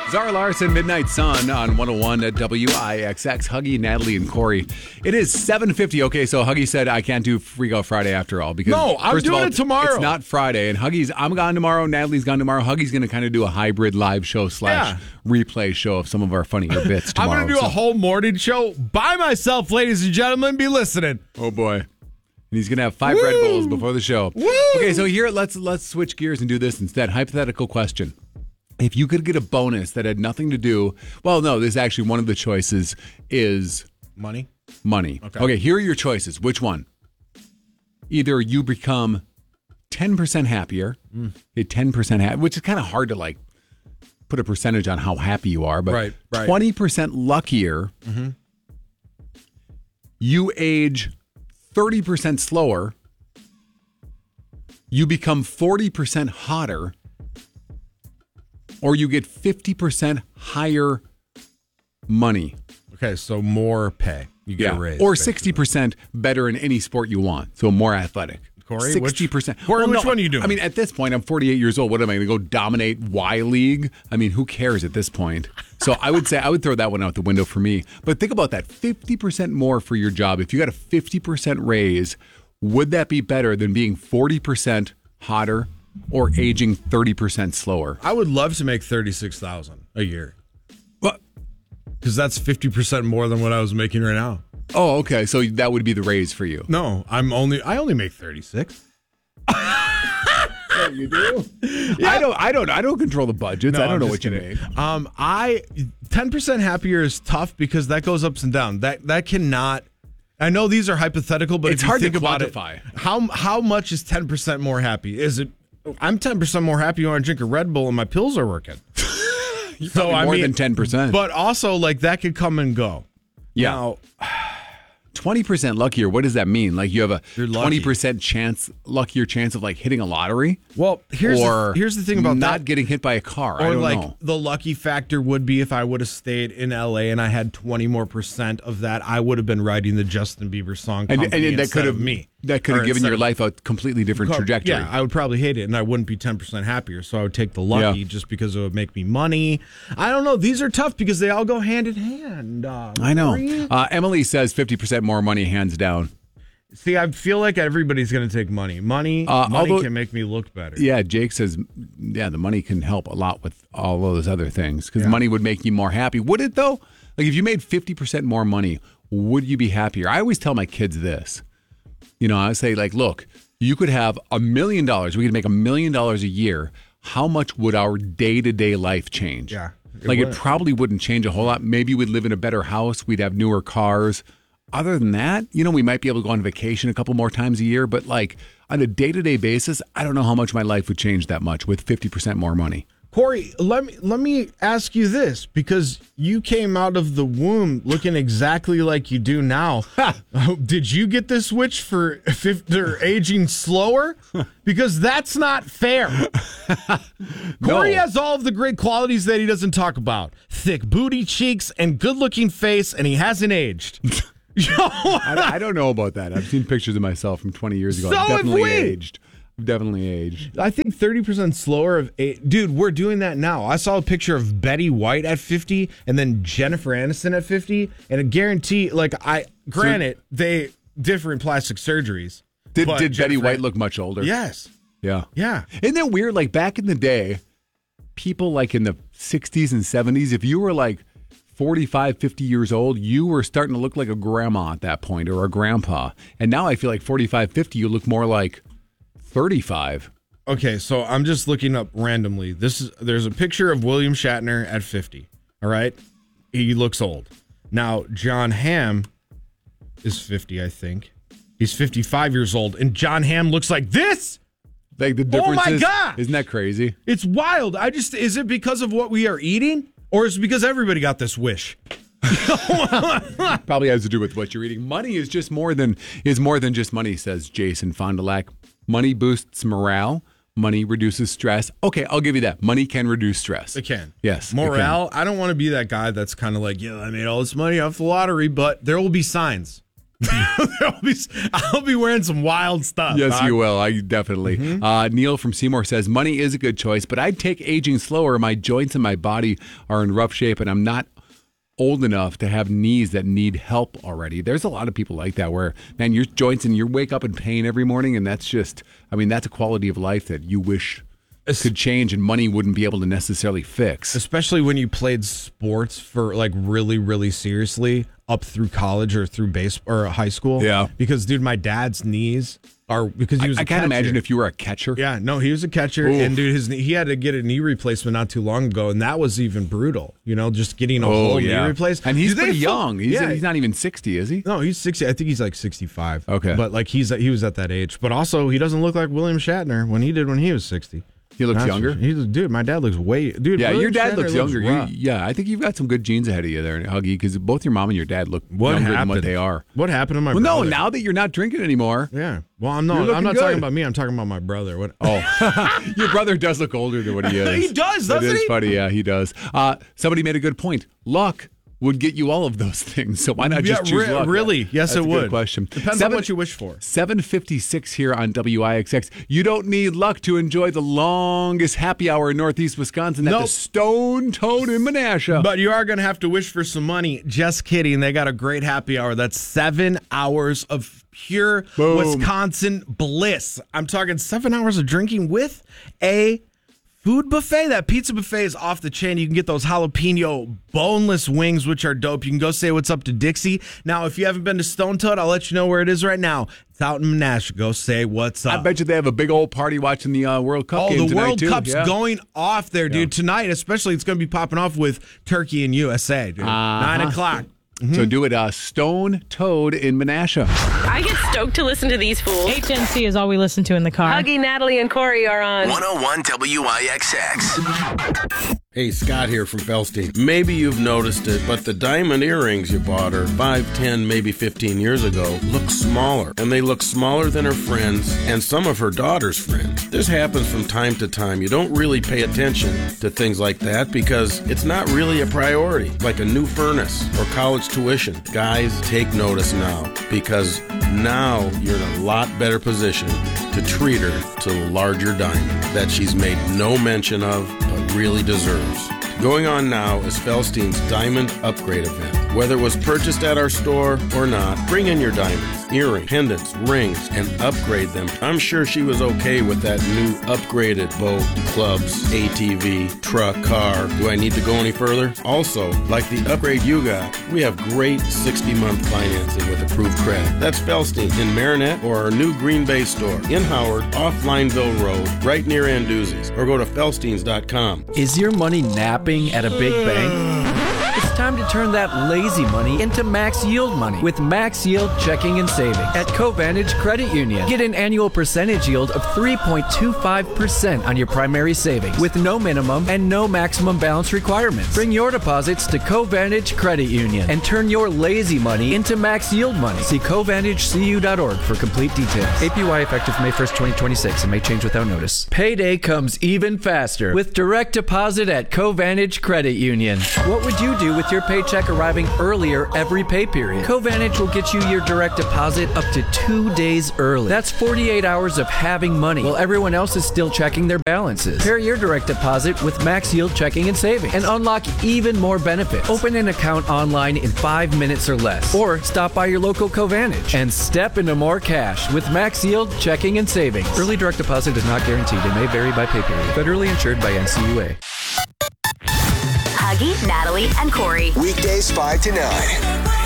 Zara Larson, Midnight Sun on 101 at WIXX. Huggy, Natalie, and Corey. It is 7:50. Okay, so Huggy said I can't do Freak Out Friday after all because No, I'm first of doing all, it tomorrow. It's not Friday, and I'm gone tomorrow. Natalie's gone tomorrow. Huggy's going to kind of do a hybrid live show / replay show of some of our funnier bits tomorrow. I'm going to do a whole morning show by myself, ladies and gentlemen. Be listening. Oh boy. And he's going to have 5 Red Bulls before the show. Woo! Okay, so here, let's switch gears and do this instead. Hypothetical question. If you could get a bonus that had nothing to do, well, no, this is actually one of the choices is Money. Okay, here are your choices. Which one? Either you become 10% happier, 10% happy, which is kind of hard to like put a percentage on how happy you are, but Right. 20% luckier. Mm-hmm. You age 30% slower. You become 40% hotter. Or you get 50% higher money. Okay, so more pay. You get a raise. Or basically. 60% better in any sport you want. So more athletic. Corey, 60%. Corey, which one are you doing? I mean, at this point, I'm 48 years old. What am I going to go dominate Y League? I mean, who cares at this point? So I would say I would throw that one out the window for me. But think about that. 50% more for your job. If you got a 50% raise, would that be better than being 40% hotter or aging 30% slower? I would love to make $36,000 a year. What? Because that's 50% more than what I was making right now. Oh, okay. So that would be the raise for you. No, I only make 36. You do? Yeah. I don't control the budgets. No, I don't I'm know just what you kidding. make. 10% happier is tough because that goes ups and down. That cannot. I know these are hypothetical, but It's if you hard to think about it, quantify. how much is 10% more happy? Is it? I'm 10% more happy when I drink a Red Bull and my pills are working. So More than 10%. But also, like, that could come and go. Yeah. Now, 20% luckier. What does that mean? Like you have a You're lucky. 20% luckier chance of like hitting a lottery? well, here's the thing about not that. getting hit by a car. I Or don't like know. the lucky factor would be if I would have stayed in LA and I had 20% more of that, I would have been writing the Justin Bieber song And Company that instead could have of me. That could Or have given instead your of- life a completely different trajectory. Yeah, I would probably hate it, and I wouldn't be 10% happier. So I would take the lucky just because it would make me money. I don't know. These are tough because they all go hand in hand. I know. Emily says 50% more money, hands down. See, I feel like everybody's going to take money. Money although- can make me look better. Yeah, Jake says, the money can help a lot with all those other things because money would make you more happy. Would it, though? Like, if you made 50% more money, would you be happier? I always tell my kids this. You know, I say, like, look, you could have $1 million. We could make $1 million a year. How much would our day-to-day life change? Yeah. It probably wouldn't change a whole lot. Maybe we'd live in a better house. We'd have newer cars. Other than that, we might be able to go on vacation a couple more times a year. But like on a day-to-day basis, I don't know how much my life would change that much with 50% more money. Corey, let me ask you this, because you came out of the womb looking exactly like you do now. Did you get the switch for aging slower? Because that's not fair. Corey has all of the great qualities that he doesn't talk about. Thick booty cheeks and good-looking face, and he hasn't aged. I don't know about that. I've seen pictures of myself from 20 years ago. I've definitely aged. I think 30% slower dude, we're doing that now. I saw a picture of Betty White at 50 and then Jennifer Aniston at 50, and I guarantee, granted, they different plastic surgeries. Did Betty White look much older? Yes. Yeah. Yeah. Isn't it weird? Like back in the day, people like in the 60s and 70s, if you were like 45, 50 years old, you were starting to look like a grandma at that point or a grandpa. And now I feel like 45, 50, you look more like 35. Okay, so I'm just looking up randomly. There's a picture of William Shatner at 50. All right? He looks old. Now, John Hamm is 50, I think. He's 55 years old, and John Hamm looks like this. Like the difference. Oh my God! Isn't that crazy? It's wild. Is it because of what we are eating, or is it because everybody got this wish? Probably has to do with what you're eating. Money is more than just money, says Jason Fond du Lac. Money boosts morale. Money reduces stress. Okay, I'll give you that. Money can reduce stress. It can. Yes. Morale. I don't want to be that guy that's kind of like, I made all this money off the lottery, but there will be signs. I'll be wearing some wild stuff. Yes, Doc. you will. I definitely. Neil from Seymour says, money is a good choice, but I'd take aging slower. My joints and my body are in rough shape, and I'm not old enough to have knees that need help already. There's a lot of people like that where, man, your joints and you wake up in pain every morning, and that's just, that's a quality of life that you wish could change and money wouldn't be able to necessarily fix. Especially when you played sports for like really, really seriously up through college or through base or high school. Yeah. Because, dude, my dad's knees are because he was. I can't imagine if you were a catcher. Yeah, no, he was a catcher, and dude, he had to get a knee replacement not too long ago, and that was even brutal. Just getting a whole knee replaced. And he's pretty young. He's not even 60, is he? No, he's 60. I think he's like 65. Okay, but like he was at that age. But also, he doesn't look like William Shatner when he was 60. He looks younger. Dude, my dad looks dude. Yeah, William your dad Shatner looks younger. I think you've got some good genes ahead of you there, Huggy, because both your mom and your dad look younger than what they are. What happened to my brother? brother? No, now that you're not drinking anymore. Yeah. Well, I'm not talking about me. I'm talking about my brother. What? Oh, your brother does look older than what he is. He does, doesn't he? It is funny. Yeah, he does. Somebody made a good point. Luck would get you all of those things. So why not just choose luck? Really? Yes, That's it would. Good question. Depends on what you wish for. 7:56 here on WIXX. You don't need luck to enjoy the longest happy hour in Northeast Wisconsin at the Stone Toad in Menasha. But you are going to have to wish for some money. Just kidding. They got a great happy hour. That's 7 hours of pure Wisconsin bliss. I'm talking 7 hours of drinking with a food buffet. That pizza buffet is off the chain. You can get those jalapeno boneless wings, which are dope. You can go say what's up to Dixie. Now, if you haven't been to Stone Toad, I'll let you know where it is right now. It's out in Menasha. Go say what's up. I bet you they have a big old party watching the World Cup game the tonight, World too. Cup's going off there, dude. Tonight, especially, it's going to be popping off with Turkey and USA, dude. 9 o'clock. So do it, Stone Toad in Menasha. I get stoked to listen to these fools. HNC is all we listen to in the car. Huggy, Natalie, and Corey are on 101 WIXX. Hey, Scott here from Felstein. Maybe you've noticed it, but the diamond earrings you bought her 5, 10, maybe 15 years ago look smaller. And they look smaller than her friends and some of her daughter's friends. This happens from time to time. You don't really pay attention to things like that because it's not really a priority, like a new furnace or college tuition. Guys, take notice now because now you're in a lot better position to treat her to the larger diamond that she's made no mention of but really deserves. Going on now is Felstein's Diamond Upgrade event. Whether it was purchased at our store or not, bring in your diamonds, earrings, pendants, rings, and upgrade them. I'm sure she was okay with that new upgraded boat, clubs, ATV, truck, car. Do I need to go any further? Also, like the upgrade you got, we have great 60-month financing with approved credit. That's Felstein in Marinette or our new Green Bay store in Howard off Lineville Road, right near Anduzzi's, or go to felsteins.com. Is your money napping at a big bank? It's time to turn that lazy money into max yield money with Max Yield Checking and Savings at Covantage Credit Union. Get an annual percentage yield of 3.25% on your primary savings with no minimum and no maximum balance requirements. Bring your deposits to Covantage Credit Union and turn your lazy money into max yield money. See CovantageCU.org for complete details. APY effective May 1st, 2026 and may change without notice. Payday comes even faster with direct deposit at Covantage Credit Union. What would you do with your paycheck arriving earlier every pay period? Covantage will get you your direct deposit up to 2 days early. That's 48 hours of having money while everyone else is still checking their balances. Pair your direct deposit with Max Yield Checking and Savings and unlock even more benefits. Open an account online in 5 minutes or less, or stop by your local Covantage and step into more cash with Max Yield Checking and Savings. Early direct deposit is not guaranteed and may vary by pay period. Federally insured by NCUA. Huggy, Natalie, and Corey. Weekdays 5 to 9.